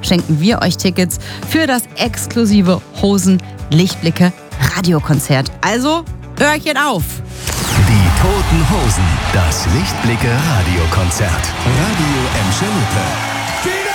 schenken wir euch Tickets für das exklusive Hosen-Lichtblicke Radiokonzert. Also, Hörchen auf! Die Toten Hosen, das Lichtblicke Radiokonzert. Radio Emscher-Lippe.